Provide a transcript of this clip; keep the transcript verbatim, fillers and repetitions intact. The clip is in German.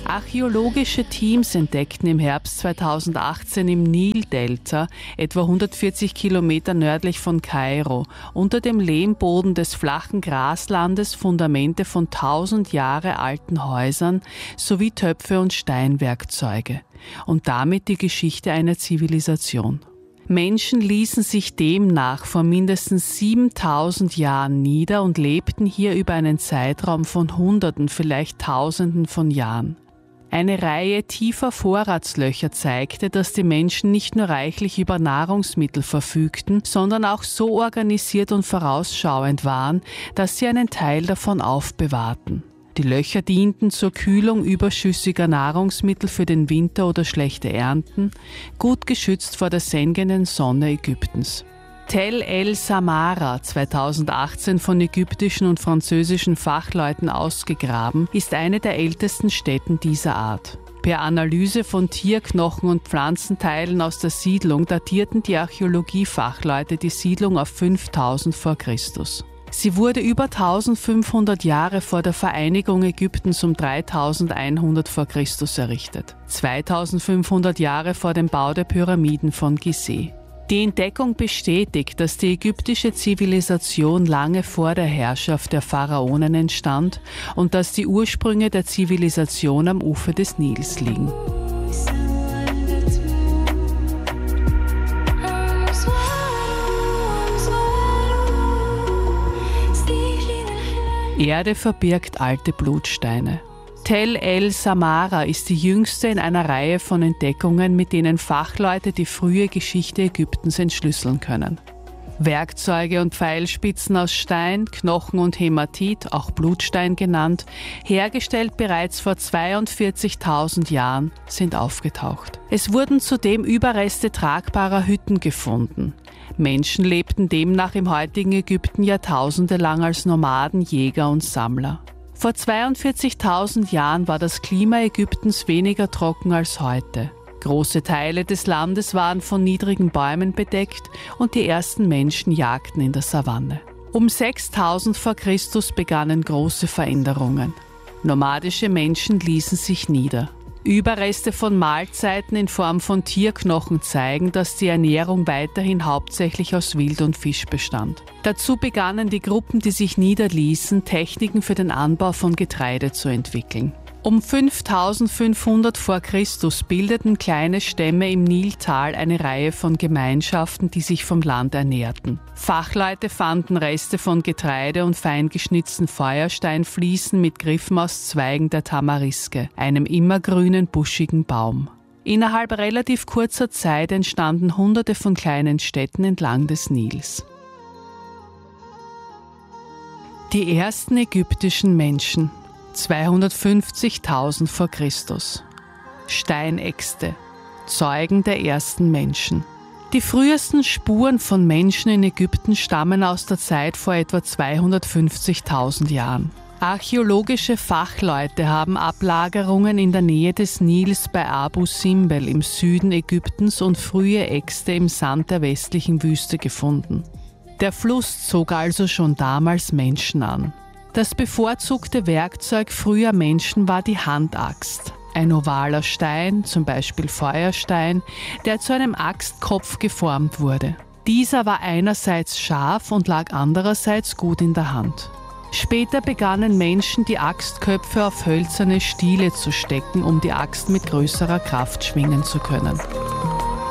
Archäologische Teams entdeckten im Herbst zweitausendachtzehn im Nildelta, etwa hundertvierzig Kilometer nördlich von Kairo, unter dem Lehmboden des flachen Graslandes Fundamente von tausend Jahre alten Häusern sowie Töpfe und Steinwerkzeuge und damit die Geschichte einer Zivilisation. Menschen ließen sich demnach vor mindestens siebentausend Jahren nieder und lebten hier über einen Zeitraum von Hunderten, vielleicht Tausenden von Jahren. Eine Reihe tiefer Vorratslöcher zeigte, dass die Menschen nicht nur reichlich über Nahrungsmittel verfügten, sondern auch so organisiert und vorausschauend waren, dass sie einen Teil davon aufbewahrten. Die Löcher dienten zur Kühlung überschüssiger Nahrungsmittel für den Winter oder schlechte Ernten, gut geschützt vor der sengenden Sonne Ägyptens. Tell el-Samara, zweitausendachtzehn von ägyptischen und französischen Fachleuten ausgegraben, ist eine der ältesten Stätten dieser Art. Per Analyse von Tierknochen und Pflanzenteilen aus der Siedlung datierten die Archäologiefachleute die Siedlung auf fünftausend vor Christus. Sie wurde über eintausendfünfhundert Jahre vor der Vereinigung Ägyptens um dreitausendeinhundert vor Christus errichtet, zweitausendfünfhundert Jahre vor dem Bau der Pyramiden von Gizeh. Die Entdeckung bestätigt, dass die ägyptische Zivilisation lange vor der Herrschaft der Pharaonen entstand und dass die Ursprünge der Zivilisation am Ufer des Nils liegen. Erde verbirgt alte Blutsteine. Tell el-Samara ist die jüngste in einer Reihe von Entdeckungen, mit denen Fachleute die frühe Geschichte Ägyptens entschlüsseln können. Werkzeuge und Pfeilspitzen aus Stein, Knochen und Hämatit, auch Blutstein genannt, hergestellt bereits vor zweiundvierzigtausend Jahren, sind aufgetaucht. Es wurden zudem Überreste tragbarer Hütten gefunden. Menschen lebten demnach im heutigen Ägypten Jahrtausende lang als Nomaden, Jäger und Sammler. Vor zweiundvierzigtausend Jahren war das Klima Ägyptens weniger trocken als heute. Große Teile des Landes waren von niedrigen Bäumen bedeckt und die ersten Menschen jagten in der Savanne. Um sechstausend vor Christus begannen große Veränderungen. Nomadische Menschen ließen sich nieder. Überreste von Mahlzeiten in Form von Tierknochen zeigen, dass die Ernährung weiterhin hauptsächlich aus Wild und Fisch bestand. Dazu begannen die Gruppen, die sich niederließen, Techniken für den Anbau von Getreide zu entwickeln. Um fünftausendfünfhundert vor Christus bildeten kleine Stämme im Niltal eine Reihe von Gemeinschaften, die sich vom Land ernährten. Fachleute fanden Reste von Getreide und feingeschnitzten Feuersteinfliesen mit Griffen aus Zweigen der Tamariske, einem immergrünen, buschigen Baum. Innerhalb relativ kurzer Zeit entstanden Hunderte von kleinen Städten entlang des Nils. Die ersten ägyptischen Menschen. zweihundertfünfzigtausend vor Christus. Steinäxte, Zeugen der ersten Menschen. Die frühesten Spuren von Menschen in Ägypten stammen aus der Zeit vor etwa zweihundertfünfzigtausend Jahren. Archäologische Fachleute haben Ablagerungen in der Nähe des Nils bei Abu Simbel im Süden Ägyptens und frühe Äxte im Sand der westlichen Wüste gefunden. Der Fluss zog also schon damals Menschen an. Das bevorzugte Werkzeug früher Menschen war die Handaxt. Ein ovaler Stein, zum Beispiel Feuerstein, der zu einem Axtkopf geformt wurde. Dieser war einerseits scharf und lag andererseits gut in der Hand. Später begannen Menschen, die Axtköpfe auf hölzerne Stiele zu stecken, um die Axt mit größerer Kraft schwingen zu können.